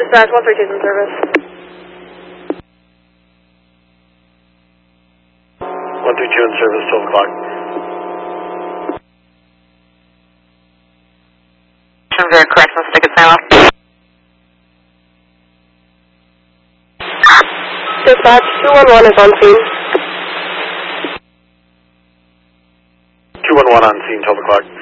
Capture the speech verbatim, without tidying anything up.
Dispatch, one three two is in service. one three two in service, twelve o'clock. Very corrections, ticket sign off. Dispatch, two one one is on scene. two one one on scene, twelve o'clock.